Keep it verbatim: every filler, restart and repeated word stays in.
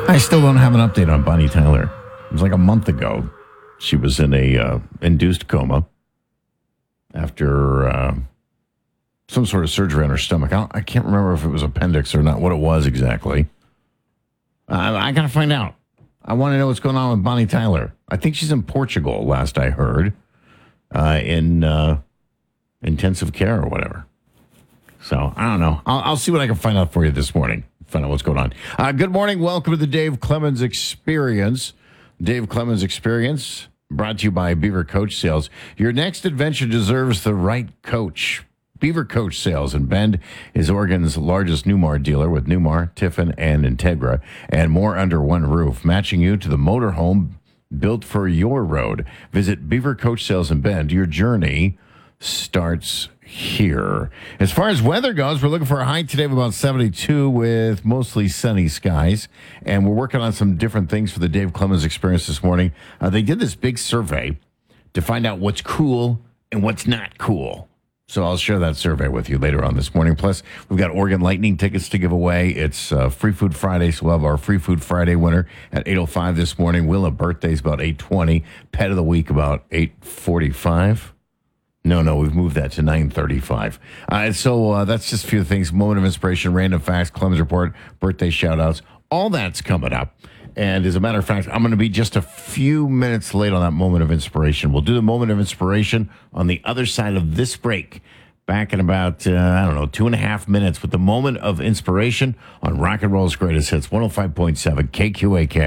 I still don't have an update on Bonnie Tyler. It was like a month ago. She was in a uh, induced coma after uh, some sort of surgery on her stomach. I, don't, I can't remember if it was appendix or not, what it was exactly. Uh, I got to find out. I want to know what's going on with Bonnie Tyler. I think she's in Portugal, last I heard, uh, in uh, intensive care or whatever. So, I don't know. I'll, I'll see what I can find out for you this morning. Find out what's going on. Uh, good morning. Welcome to the Dave Clemens Experience. Dave Clemens Experience, brought to you by Beaver Coach Sales. Your next adventure deserves the right coach. Beaver Coach Sales in Bend is Oregon's largest Newmar dealer with Newmar, Tiffin, and Integra, and more under one roof, matching you to the motorhome built for your road. Visit Beaver Coach Sales in Bend. Your journey starts here. As far as weather goes, we're looking for a high today of about seventy-two with mostly sunny skies, and we're working on some different things for the Dave Clemens Experience this morning. Uh, they did this big survey to find out what's cool and what's not cool. So I'll share that survey with you later on this morning. Plus, we've got Oregon Lightning tickets to give away. It's uh, Free Food Friday, so we'll have our Free Food Friday winner at eight oh five this morning. Willa birthday's about eight twenty. Pet of the week about eight forty-five. No, no, we've moved that to nine thirty-five. Uh, so uh, that's just a few things. Moment of inspiration, random facts, Clemens Report, birthday shout-outs. All that's coming up. And as a matter of fact, I'm going to be just a few minutes late on that moment of inspiration. We'll do the moment of inspiration on the other side of this break. Back in about, uh, I don't know, two and a half minutes with the moment of inspiration on Rock and Roll's Greatest Hits, one oh five point seven K Q A K.